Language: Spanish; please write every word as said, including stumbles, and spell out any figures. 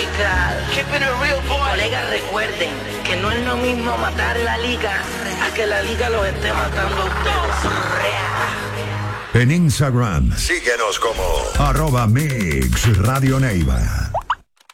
musical. Keeping it real, boy. Colegas, recuerden que no es lo mismo matar la liga a que la liga los esté matando a ustedes. En Instagram, síguenos como arroba Mix Radio Neiva.